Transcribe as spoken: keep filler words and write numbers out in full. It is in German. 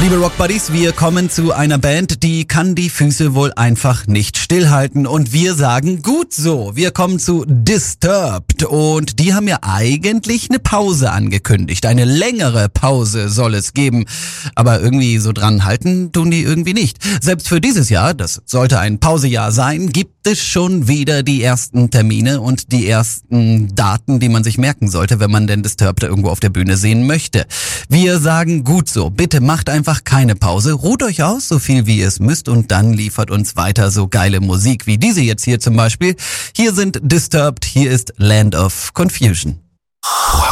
Liebe Rock Buddies, wir kommen zu einer Band, die kann die Füße wohl einfach nicht stillhalten. Und wir sagen gut so. Wir kommen zu Disturbed. Und die haben ja eigentlich eine Pause angekündigt. Eine längere Pause soll es geben. Aber irgendwie so dran halten tun die irgendwie nicht. Selbst für dieses Jahr, das sollte ein Pausejahr sein, gibt es schon wieder die ersten Termine und die ersten Daten, die man sich merken sollte, wenn man denn Disturbed irgendwo auf der Bühne sehen möchte. Wir sagen gut so. Bitte macht einfach keine Pause. Ruht euch aus, so viel wie ihr es müsst, und dann liefert uns weiter so geile Musik wie diese jetzt hier zum Beispiel. Hier sind Disturbed, hier ist Land of Confusion.